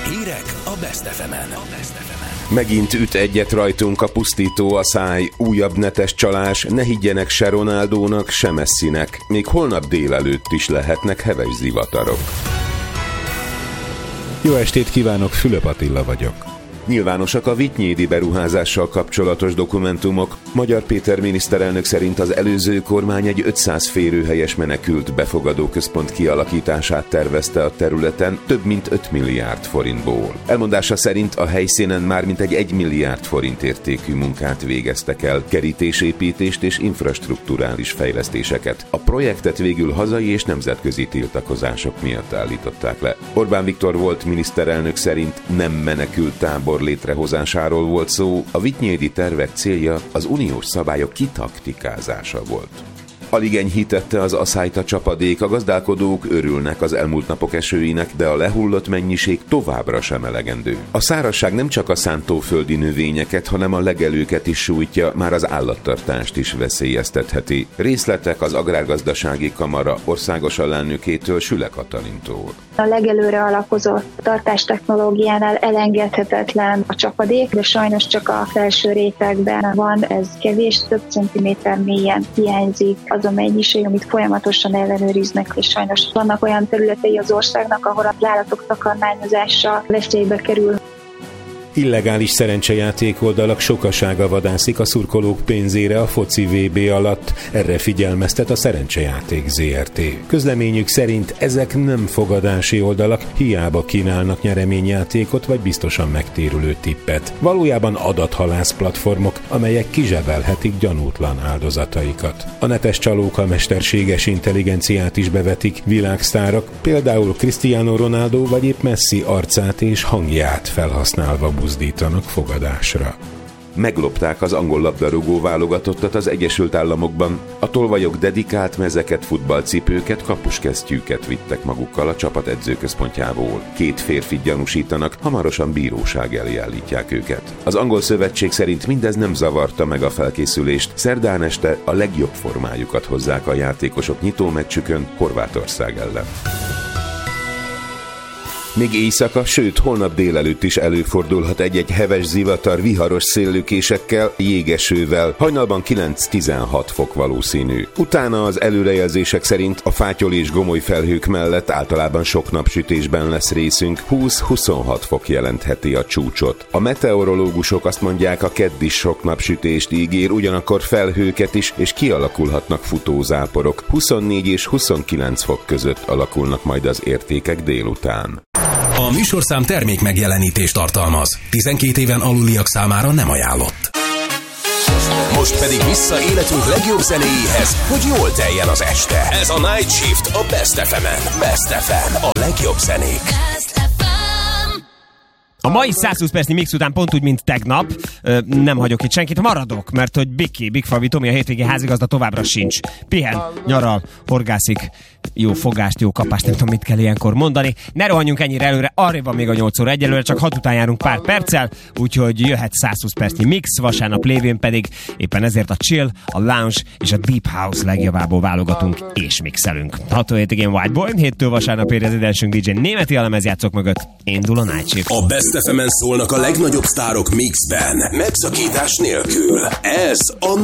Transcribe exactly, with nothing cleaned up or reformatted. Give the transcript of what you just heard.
Hírek a Best ef emen. Megint üt egyet rajtunk a pusztító a száj, újabb netes csalás, ne higgyenek se Ronaldónak, se Messinek, még holnap délelőtt is lehetnek heves zivatarok. Jó estét kívánok, Fülöp Attila vagyok. Nyilvánosak a Vitynyédi beruházással kapcsolatos dokumentumok. Magyar Péter miniszterelnök szerint az előző kormány egy ötszáz férőhelyes menekült befogadó központ kialakítását tervezte a területen több mint öt milliárd forintból. Elmondása szerint a helyszínen már mintegy egy milliárd forint értékű munkát végeztek el, kerítésépítést és infrastrukturális fejlesztéseket. A projektet végül hazai és nemzetközi tiltakozások miatt állították le. Orbán Viktor volt miniszterelnök szerint nem menekült tábor létrehozásáról volt szó, a vitynyédi tervek célja az uniós szabályok kitaktikázása volt. Alig enyhítette az aszályt a csapadék, a gazdálkodók örülnek az elmúlt napok esőinek, de a lehullott mennyiség továbbra sem elegendő. A szárazság nem csak a szántóföldi növényeket, hanem a legelőket is sújtja, már az állattartást is veszélyeztetheti. Részletek az Agrárgazdasági Kamara országos alelnökétől, Süle Katalintól. A legelőre alapozott tartástechnológiánál elengedhetetlen a csapadék, de sajnos csak a felső rétegben van, ez kevés, több centiméter mélyen hiányzik az a mennyiség, amit folyamatosan ellenőriznek, és sajnos vannak olyan területei az országnak, ahol az állatok takarmányozása veszélybe kerül. Illegális szerencsejáték oldalak sokasága vadászik a szurkolók pénzére a foci vé bé alatt, erre figyelmeztet a Szerencsejáték zé er té. Közleményük szerint ezek nem fogadási oldalak, hiába kínálnak nyereményjátékot vagy biztosan megtérülő tippet. Valójában adathalász platformok, amelyek kizsebelhetik gyanútlan áldozataikat. A netes csalók a mesterséges intelligenciát is bevetik, világsztárok, például Cristiano Ronaldo vagy épp Messi arcát és hangját felhasználva buzdítanak fogadásra. Meglopták az angol labdarúgó válogatottat az Egyesült Államokban. A tolvajok dedikált mezeket, futballcipőket, kapuskesztyűket vittek magukkal a csapat edzőközpontjából. Két férfit gyanúsítanak, hamarosan bíróság elé állítják őket. Az angol szövetség szerint mindez nem zavarta meg a felkészülést. Szerdán este a legjobb formájukat hozzák a játékosok nyitómeccsükön Horvátország ellen. Még éjszaka, sőt holnap délelőtt is előfordulhat egy-egy heves zivatar viharos széllökésekkel, jégesővel, hajnalban kilenc-tizenhat fok valószínű. Utána az előrejelzések szerint a fátyol és gomoly felhők mellett általában sok napsütésben lesz részünk, húsz-huszonhat fok jelentheti a csúcsot. A meteorológusok azt mondják, a kedd is sok napsütést ígér, ugyanakkor felhőket is, és kialakulhatnak futózáporok. huszonnégy és huszonkilenc fok között alakulnak majd az értékek délután. A műsorszám termék megjelenítést tartalmaz. tizenkét éven aluliak számára nem ajánlott. Most pedig vissza életünk legjobb zenéjéhez, hogy jól teljen az este. Ez a Night Shift a Best ef emen. Best ef em, a legjobb zenék. A mai százhúsz percnyi mix után pont úgy, mint tegnap, nem hagyok itt senkit, maradok, mert hogy Biki, Bigfavi Tomi, a hétvégi házigazda továbbra sincs. Pihen, nyaral, horgászik, jó fogást, jó kapást, nem tudom, mit kell ilyenkor mondani. Ne rohanjunk ennyire előre, arra van még a nyolc óra, egyelőre csak hat után járunk pár perccel, úgyhogy jöhet százhúsz percnyi mix, vasárnap lévén pedig éppen ezért a chill, a lounge és a deep house legjavából válogatunk és mixelünk. hatvanhét igen White Boy, héttől vasárnap ér rezidensünk dé dzsé Németi a lemezjátszók mögött, indul a Night Shift. A Best ef emen szólnak a legnagyobb sztárok mixben, megszakítás nélkül. Ez a